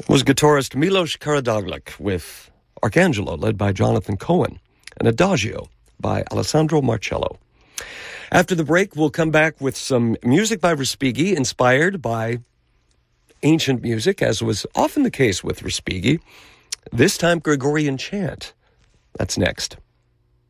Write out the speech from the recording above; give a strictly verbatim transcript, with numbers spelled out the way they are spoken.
Was guitarist Milos Karadzic with Arcangelo, led by Jonathan Cohen, and Adagio by Alessandro Marcello. After the break, we'll come back with some music by Respighi, inspired by ancient music, as was often the case with Respighi. This time, Gregorian chant. That's next.